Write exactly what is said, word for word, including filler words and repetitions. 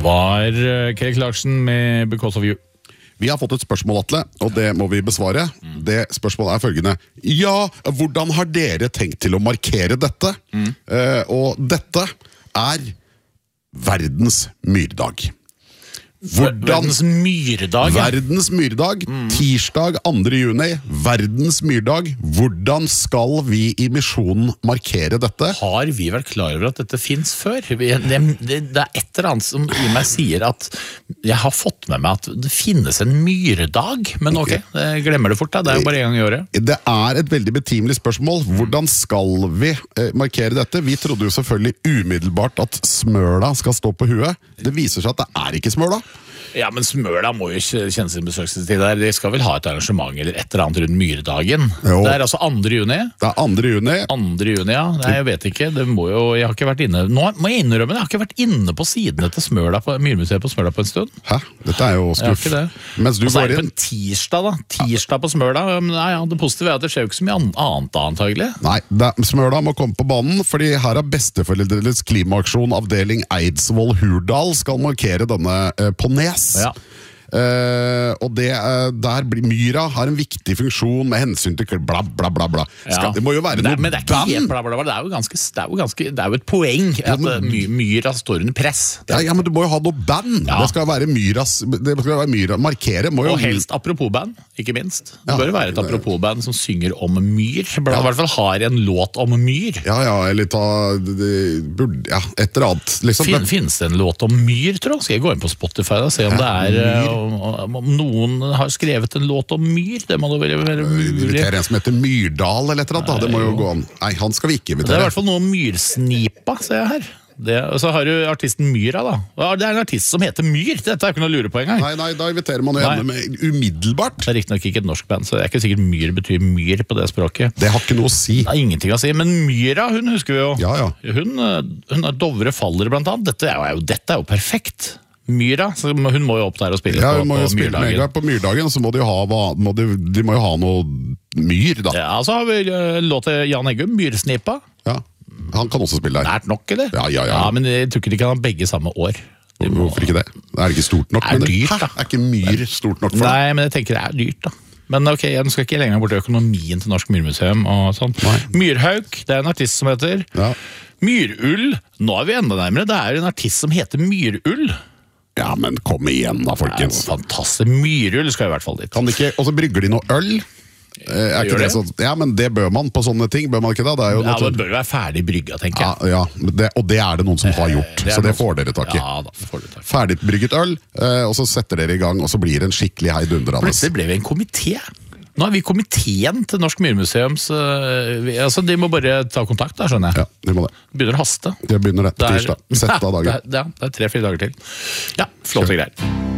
var Kelly Clarkson med Because of You. Vi har fått et spørsmål, Atle, og det må vi besvare. Det spørsmålet er følgende. Ja, hvordan har dere tenkt til å markere dette? Mm. Uh, og dette er verdens myrdag. Hvordan? Verdens myrdag. Verdens myrdag, mm. tirsdag andre juni, verdens myrdag. Hvordan skal vi i misjonen markere dette? Har vi vært klar over at dette finnes før? Det, det, det er et eller annet som i meg sier at jeg har fått med meg at det finnes en myrdag, men ok, jeg glemmer det fort da, det er jo bare en gang i året. Det er et veldig betimelig spørsmål. Hvordan skal vi eh, markere dette? Vi trodde jo selvfølgelig umiddelbart at smøla skal stå på huet. Det viser seg at det er ikke smøla. Ja, men Smøla må jo ikke kjenne sin besøkelsestid der. De skal vel ha et arrangement eller et eller annet rundt myrdagen. Jo. Det er altså andre juni. Det er andre juni. Andre juni, ja. Nei, jeg vet ikke. Det må jo, jeg har ikke vært inne. Nå må jeg innrømme, jeg har ikke vært inne på sidene til Smøla på, Myrmuseet på Smøla på en stund. Hæ? Dette er jo skuff. Jeg har ikke det. Mens du og så er går det på en tirsdag da. Tirsdag på Smøla. Nei, ja, det positive er at det skjer jo ikke så mye annet da, antagelig. Nei, det, Smøla må komme på banen, fordi her er besteforeldrenes klimaaksjon avdeling Eidsvoll Hurdal skal markere denne eh, på Nes. Ja. Uh, og det, uh, der blir myra har en viktig funksjon med hensyn til bla bla bla bla. Skal, ja. Det må jo være det, noe men det er ikke helt bla bla bla. Det er jo ganske, det er jo ganske, det er jo et poeng ja, men, at my, myra står under press. Ja, ja, men du må jo ha noe band. Ja. Det skal være myras, det skal være myra, markere må jo. Og helst apropos band, ikke minst. Det ja. Bør være et apropos band som synger om myr. Blant, ja. I hvert fall har en låt om myr. Ja, ja, eller ta det, burde, ja, et eller annet liksom. fin, Finnes det en låt om myr, tror jeg? Skal jeg gå inn på Spotify og se om ja, det er om, om noen har skrevet en låt om myr. Det må da vel være mulig. Invitere en som heter Myrdal eller et eller annet, det må jo gå an. Nei, han skal vi ikke invitere. Det er i hvert fall noe om myrsnipa, ser jeg her. Det, og så har du artisten Myra da. Det er en artist som heter Myr. Dette er jo ikke noe å lure på engang. Nei, nei, da inviterer man jo henne med umiddelbart. Det er riktig nok ikke et norsk band, så det er ikke sikkert Myr betyr myr på det språket. Det har ikke noe å si. Det er ingenting å si, men Myra, hun husker vi jo. Ja, ja. Hun, hun har Dovre faller blant annet. Dette er jo, dette er jo perfekt. Myra, så hun må jo opp der og spille ja, på, på spille Myrdagen. På Myrdagen så må de, ha, må de, de må jo ha noe myr da. Ja, så har vi uh, låt til Jan Eggum, Myrsnipa. Ja, han kan også spille der. Nært nok, eller? Ja, ja, ja. Ja, men jeg tror ikke de kan ha begge samme år. De må... Hvorfor ikke det? Er det ikke stort nok? Det er dyrt, da. Hæ? Er ikke myr stort nok for det? Nei, men jeg tenker det er dyrt, da. Men ok, jeg skal ikke lenger bort i økonomien til Norsk Myrmuseum og sånt. Nei. Myrhauk, det er en artist som heter ja. Myrull. Nå er vi enda nærmere. Det er en artist som heter Myrull. Ja, men kom igjen da, folkens. Det er jo fantastisk. Myrull skal i hvert fall dit. Kan de ikke, og så brygger de noe øl. Eh, er ikke det sånn? Ja, men det bør man på sånne ting, bør man ikke da? Det er jo ja, det bør være ferdig brygga, tenker jeg. Ja, ja det, og det er det noen som har gjort, det så det får dere tak i. Ja, da får dere tak i. Ferdig brygget øl, eh, og så setter dere i gang, og så blir det en skikkelig heidundrende. Plutselig ble vi en komité. Nå er vi komiteen til Norsk Myrmuseums uh, vi, altså, de må bare ta kontakt der, skjønner jeg. Ja, de må det. Begynner å haste. Det begynner det, tirsdag. Sett av dagen. Ja, det er tre-fire dager til. Ja, flotte greier.